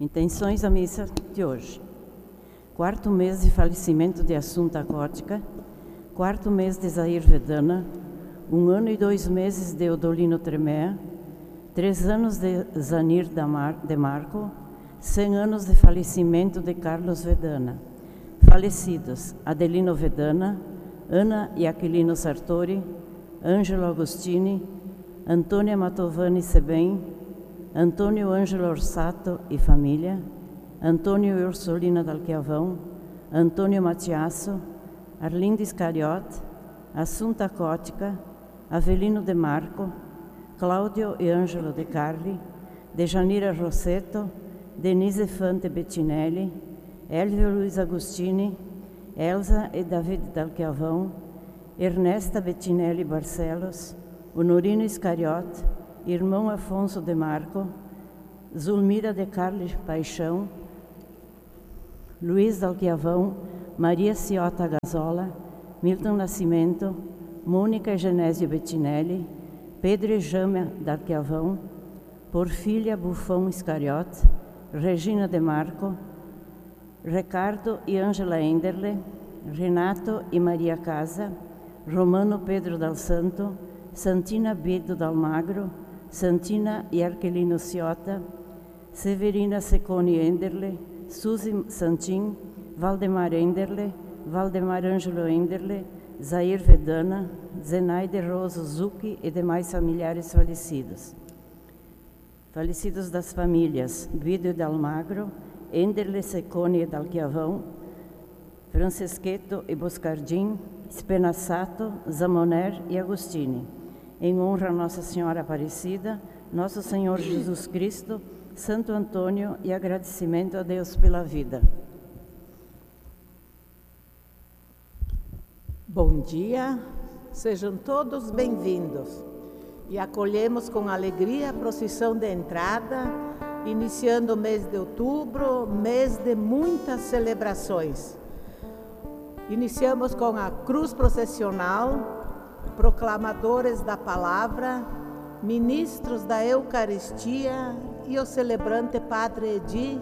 Intenções da missa de hoje. Quarto mês de falecimento de Assunta Cótica, quarto mês de Zair Vedana, 1 ano e 2 meses de Odolino Tremea, 3 anos de Zanir de Marco, 100 anos de falecimento de Carlos Vedana. Falecidos: Adelino Vedana, Ana e Aquilino Sartori, Ângelo Agostini, Antônia Matovani Sebem, Antônio Ângelo Orsato e família, Antônio e Ursulina Dalquiavão, Antônio Matiasso, Arlindo Iscariote, Assunta Cótica, Avelino de Marco, Cláudio e Ângelo de Carli, Dejanira Rossetto, Denise Fante Bettinelli, Elvio Luiz Agostini, Elza e David Dalquiavão, Ernesta Bettinelli Barcelos, Honorino Iscariote, irmão Afonso de Marco, Zulmira de Carli Paixão, Luiz Dalquiavão, Maria Ciota Gazola, Milton Nascimento, Mônica e Genésio Bettinelli, Pedro e Jâmia Dalquiavão, Porfília Buffon Iscariote, Regina de Marco, Ricardo e Ângela Enderle, Renato e Maria Casa, Romano Pedro Dal Santo, Santina Bedo Dalmagro, Santina e Arquelino Ciota, Severina Seconi Enderle, Suzy Santin, Valdemar Enderle, Valdemar Ângelo Enderle, Zair Vedana, Zenaide Roso Zucchi e demais familiares falecidos. Falecidos das famílias Guido e Dalmagro, Enderle Seconi e Dalquiavão, Franceschetto e Boscardin, Spenassato, Zamoner e Agostini. Em honra a Nossa Senhora Aparecida, Nosso Senhor Jesus Cristo, Santo Antônio e agradecimento a Deus pela vida. Bom dia, sejam todos bem-vindos. E acolhemos com alegria a procissão de entrada, iniciando o mês de outubro, mês de muitas celebrações. Iniciamos com a cruz processional, proclamadores da palavra, ministros da Eucaristia e o celebrante Padre Edi,